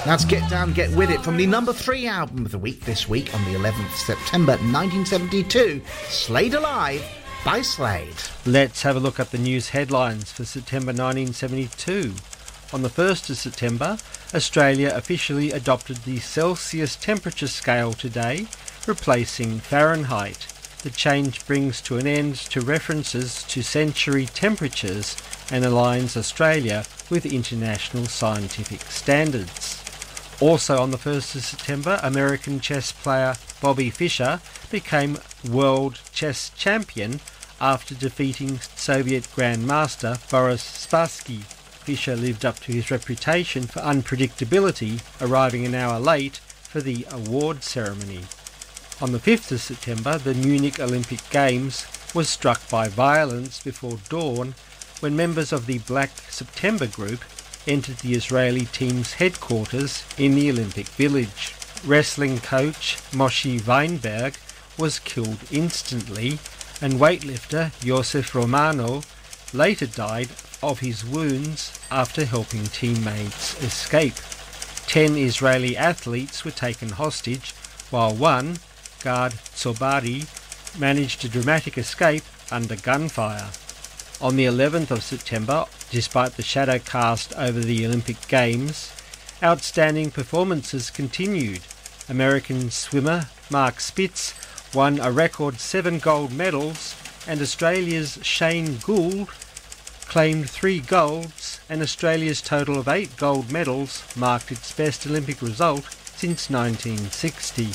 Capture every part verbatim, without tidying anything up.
That's Get Down, Get With It from the number three album of the week this week on the eleventh of September nineteen seventy-two, Slade Alive by Slade. Let's have a look at the news headlines for September nineteen seventy-two. On the first of September, Australia officially adopted the Celsius temperature scale today, replacing Fahrenheit. The change brings to an end to references to century temperatures and aligns Australia with international scientific standards. Also on the first of September, American chess player Bobby Fischer became world chess champion after defeating Soviet Grandmaster Boris Spassky. Fischer lived up to his reputation for unpredictability, arriving an hour late for the award ceremony. On the fifth of September, the Munich Olympic Games was struck by violence before dawn when members of the Black September group entered the Israeli team's headquarters in the Olympic Village. Wrestling coach Moshe Weinberg was killed instantly, and weightlifter Yosef Romano later died of his wounds after helping teammates escape. Ten Israeli athletes were taken hostage, while one, Gad Tsobari, managed a dramatic escape under gunfire. On the eleventh of September, despite the shadow cast over the Olympic Games, outstanding performances continued. American swimmer Mark Spitz won a record seven gold medals, and Australia's Shane Gould claimed three golds, and Australia's total of eight gold medals marked its best Olympic result since nineteen sixty.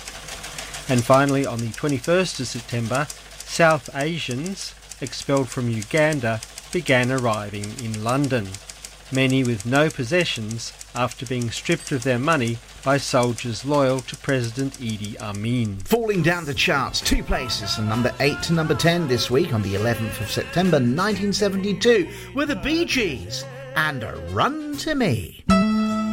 And finally, on the twenty-first of September, South Asians expelled from Uganda began arriving in London, many with no possessions after being stripped of their money by soldiers loyal to President Idi Amin. Falling down the charts two places from number eight to number ten this week on the eleventh of September nineteen seventy-two were the Bee Gees and Run to Me.